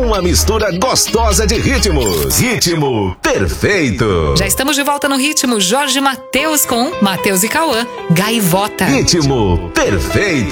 Uma mistura gostosa de ritmos. Ritmo perfeito. Já estamos de volta no Ritmo. Jorge Mateus com Mateus e Cauã. Gaivota. Ritmo perfeito.